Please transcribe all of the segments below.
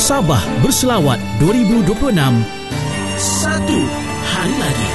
Sabah Berselawat 2026. Satu hari lagi.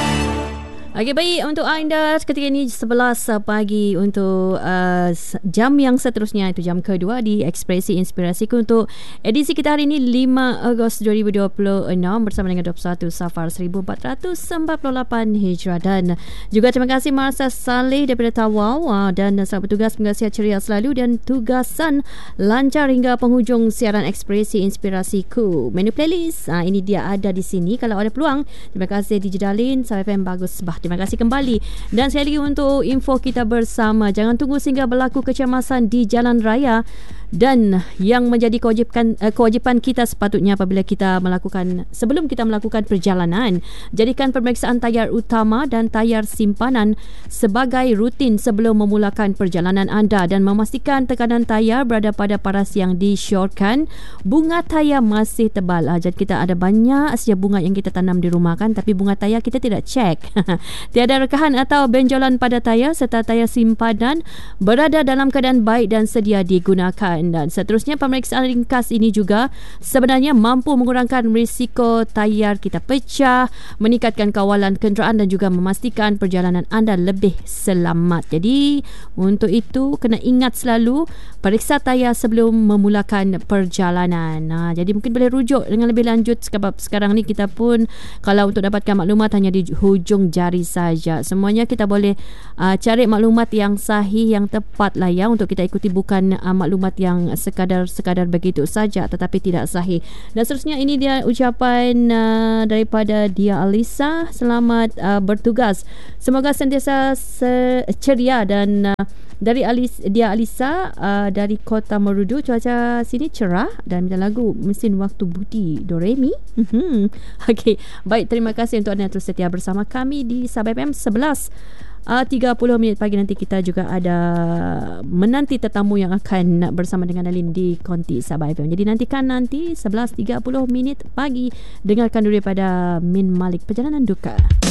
Okey, baik, untuk anda ketika ini 11 pagi untuk jam yang seterusnya, itu jam kedua di Ekspresi Inspirasiku untuk edisi kita hari ini 5 Ogos 2026 bersama dengan 21 Safar 1448 Hijrah. Dan juga terima kasih Marsa Saleh daripada Tawau, dan selamat bertugas, semoga sihat ceria selalu dan tugasan lancar hingga penghujung siaran Ekspresi Inspirasiku. Menu playlist ini dia ada di sini, kalau ada peluang. Terima kasih DJ Dalin, FM Bagus Bah. Terima kasih kembali. Dan sekali lagi untuk info kita bersama, jangan tunggu sehingga berlaku kecemasan di jalan raya. Dan yang menjadi kewajipan kita sepatutnya apabila kita melakukan, sebelum kita melakukan perjalanan, jadikan pemeriksaan tayar utama dan tayar simpanan sebagai rutin sebelum memulakan perjalanan anda dan memastikan tekanan tayar berada pada paras yang disyorkan. Bunga tayar masih tebal. Jadi kita ada banyak saja bunga yang kita tanam di rumah kan, tapi bunga tayar kita tidak cek. Tiada rekahan atau benjolan pada tayar serta tayar simpanan berada dalam keadaan baik dan sedia digunakan. Dan seterusnya, pemeriksaan ringkas ini juga sebenarnya mampu mengurangkan risiko tayar kita pecah, meningkatkan kawalan kenderaan dan juga memastikan perjalanan anda lebih selamat. Jadi untuk itu kena ingat selalu periksa tayar sebelum memulakan perjalanan. Jadi mungkin boleh rujuk dengan lebih lanjut, sebab sekarang ni kita pun kalau untuk dapatkan maklumat hanya di hujung jari saja. Semuanya kita boleh cari maklumat yang sahih, yang tepat lah ya untuk kita ikuti, bukan maklumat yang sekadar begitu saja tetapi tidak sahih. Dan seterusnya, ini dia ucapan daripada Dia Alisa, selamat bertugas, semoga sentiasa ceria. Dan dari Dia Alisa dari Kota Merudu, cuaca sini cerah dan minta lagu Mesin Waktu Budi Doremi. Okey, baik, terima kasih untuk anda yang terus setia bersama kami di Sabah FM. 11:30 pagi nanti kita juga ada menanti tetamu yang akan bersama dengan Alin di Konti Sabah FM. Jadi nantikan nanti 11:30 pagi, dengarkan dulu daripada Min Malik, Perjalanan Duka.